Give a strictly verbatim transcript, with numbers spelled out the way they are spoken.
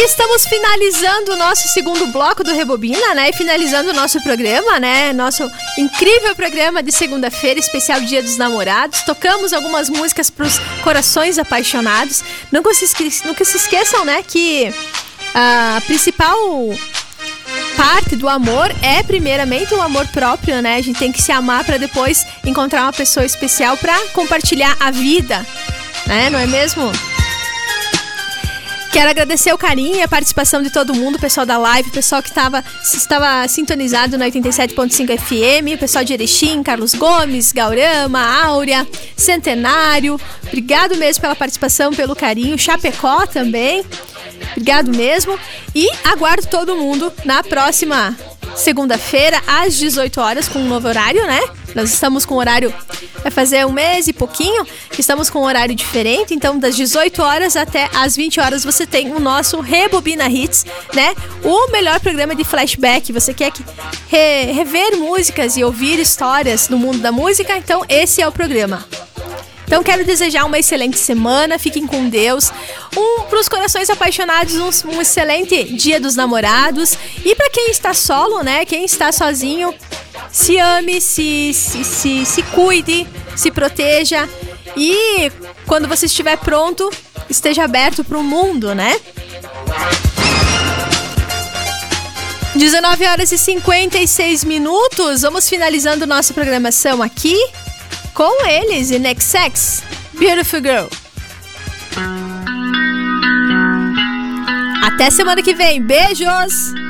E estamos finalizando o nosso segundo bloco do Rebobina, né? E finalizando o nosso programa, né? Nosso incrível programa de segunda-feira, especial Dia dos Namorados. Tocamos algumas músicas para os corações apaixonados. Nunca se, esque- nunca se esqueçam, né? Que a principal parte do amor é primeiramente o amor próprio, né? A gente tem que se amar para depois encontrar uma pessoa especial para compartilhar a vida, né? Não é mesmo? Quero agradecer o carinho e a participação de todo mundo, o pessoal da live, o pessoal que tava, estava sintonizado na oitenta e sete ponto cinco F M, o pessoal de Erechim, Carlos Gomes, Gaurama, Áurea, Centenário. Obrigado mesmo pela participação, pelo carinho. Chapecó também. Obrigado mesmo. E aguardo todo mundo na próxima segunda-feira, às dezoito horas, com um novo horário, né? Nós estamos com horário... Vai fazer um mês e pouquinho que estamos com um horário diferente. Então, das dezoito horas até às vinte horas, você tem o nosso Rebobina Hits, né? O melhor programa de flashback. Você quer que re- rever músicas e ouvir histórias do mundo da música? Então, esse é o programa. Então, quero desejar uma excelente semana. Fiquem com Deus. Um, para os corações apaixonados, um, um excelente Dia dos Namorados. E para quem está solo, né? Quem está sozinho, se ame, se, se, se, se cuide, se proteja. E quando você estiver pronto, esteja aberto para o mundo, né? dezenove horas e cinquenta e seis minutos. Vamos finalizando nossa programação aqui com eles, In Excess, Beautiful Girl. Até semana que vem. Beijos!